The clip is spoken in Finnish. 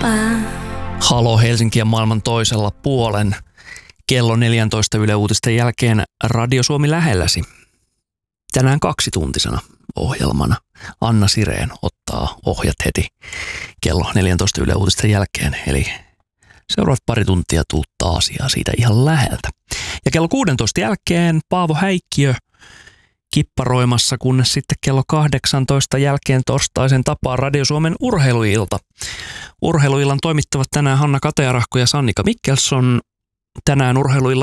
Halo Helsinki ja maailman toisella puolen. Kello 14 Yle Uutisten jälkeen Radio Suomi lähelläsi. Tänään 2-tuntisena ohjelmana Anna Sireen ottaa ohjat heti kello 14 Yle Uutisten jälkeen. Eli seuraavat pari tuntia tuuttaa asiaa siitä ihan läheltä. Ja kello 16 jälkeen Paavo Häikkiö kipparoimassa, kunnes sitten kello 18 jälkeen torstaisen tapaa Radio Suomen urheiluilta. Urheiluillan toimittavat tänään Hanna Katearahko ja Sannika Mikkelson. Tänään urheiluillan